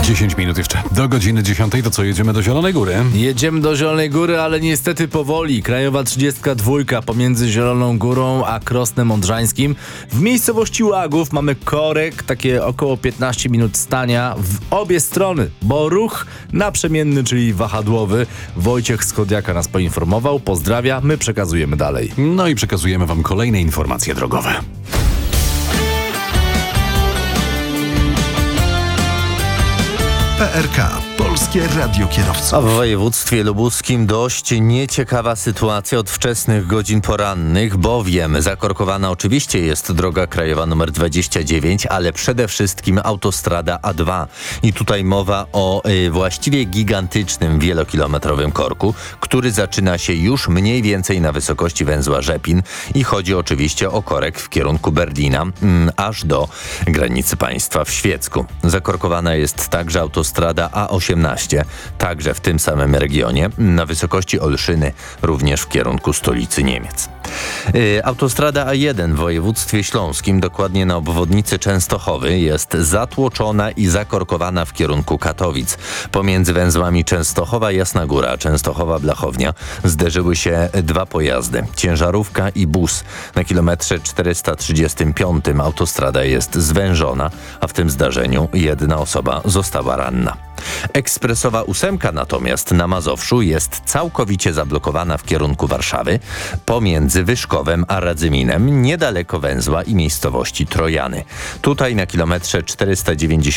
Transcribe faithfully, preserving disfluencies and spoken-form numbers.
dziesięć minut jeszcze do godziny dziesiątej. To co, jedziemy do Zielonej Góry? Jedziemy do Zielonej Góry, ale niestety powoli. Krajowa trzydziestka dwa pomiędzy Zieloną Górą a Krosnem Odrzańskim. W miejscowości Łagów mamy korek, takie około piętnaście minut stania w obie strony, bo ruch naprzemienny, czyli wahadłowy. Wojciech Skodiaka nas poinformował. Pozdrawia, my przekazujemy dalej. No i przekazujemy wam kolejne informacje drogowe. P R K. Polskie Radio Kierowców. A w województwie lubuskim dość nieciekawa sytuacja od wczesnych godzin porannych, bowiem zakorkowana oczywiście jest droga krajowa numer dwadzieścia dziewięć, ale przede wszystkim autostrada A dwa. I tutaj mowa o y, właściwie gigantycznym wielokilometrowym korku, który zaczyna się już mniej więcej na wysokości węzła Rzepin i chodzi oczywiście o korek w kierunku Berlina, mm, aż do granicy państwa w Świecku. Zakorkowana jest także autostrada A osiemnaście, także w tym samym regionie, na wysokości Olszyny, również w kierunku stolicy Niemiec. Yy, autostrada A jeden w województwie śląskim, dokładnie na obwodnicy Częstochowy, jest zatłoczona i zakorkowana w kierunku Katowic. Pomiędzy węzłami Częstochowa Jasna Góra, Częstochowa Blachownia zderzyły się dwa pojazdy, ciężarówka i bus. Na kilometrze czterysta trzydziestym piątym autostrada jest zwężona, a w tym zdarzeniu jedna osoba została ranna. Ekspresowa ósemka natomiast na Mazowszu jest całkowicie zablokowana w kierunku Warszawy pomiędzy Wyszkowem a Radzyminem, niedaleko węzła i miejscowości Trojany. Tutaj na kilometrze czterysta dziewięćdziesiątym